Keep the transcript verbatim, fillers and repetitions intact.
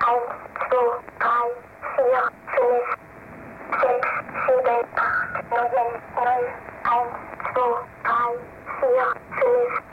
eins, zwei, drei, vier, fünf, sechs, sieben, acht, neun, null, eins, zwei, drei, vier, fünf,